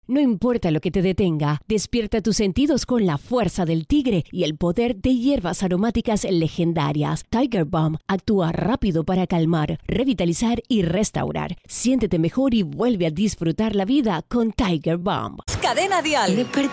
No importa lo que te detenga, despierta tus sentidos con la fuerza del tigre y el poder de hierbas aromáticas legendarias. Tiger Balm actúa rápido para calmar, revitalizar y restaurar. Siéntete mejor y vuelve a disfrutar la vida con Tiger Balm. Cadena Dial.